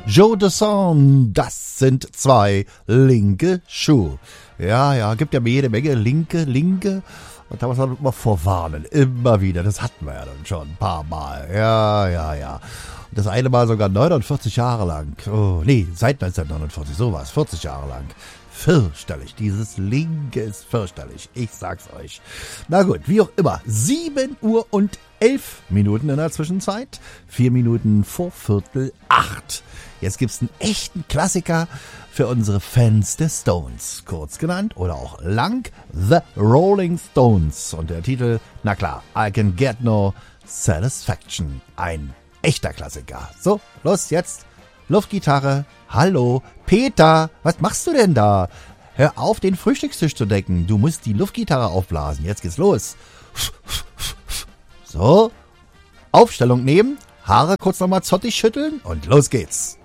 Joe Dassin, das sind zwei linke Schuhe. Ja, gibt ja jede Menge linke. Und da muss man immer vorwarnen, immer wieder. Das hatten wir ja dann schon ein paar Mal. Ja. Und das eine Mal sogar 49 Jahre lang. Oh, nee, seit 1949, sowas, 40 Jahre lang. Fürchterlich, dieses Linke ist fürchterlich, ich sag's euch. Na gut, wie auch immer, 7 Uhr und 11 Minuten in der Zwischenzeit, 4 Minuten vor 7:45. Jetzt gibt's einen echten Klassiker für unsere Fans der Stones, kurz genannt oder auch lang, The Rolling Stones. Und der Titel, na klar, I Can Get No Satisfaction, ein echter Klassiker. So, los jetzt. Luftgitarre, hallo, Peter, was machst du denn da? Hör auf, den Frühstückstisch zu decken, du musst die Luftgitarre aufblasen, jetzt geht's los. So, Aufstellung nehmen, Haare kurz nochmal zottig schütteln und los geht's.